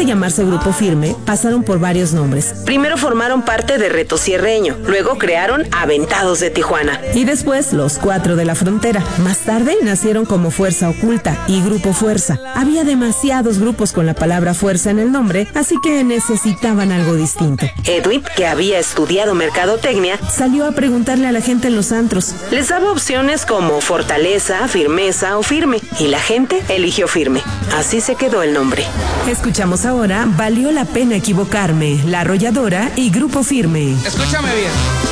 de llamarse Grupo Firme, pasaron por varios nombres. Primero formaron parte de Reto Sierreño, luego crearon Aventados de Tijuana y después Los Cuatro de la Frontera. Más tarde nacieron como Fuerza Oculta y Grupo Fuerza. Había demasiados grupos con la palabra fuerza en el nombre, así que necesitaban algo distinto. Edwin, que había estudiado mercadotecnia, salió a preguntarle a la gente en los antros. Les daba opciones como Fortaleza, Firmeza o Firme, y la gente eligió Firme. Así se quedó el nombre. Escuchamos ahora Valió la pena equivocarme, La Arrolladora y Grupo Firme. Escúchame bien.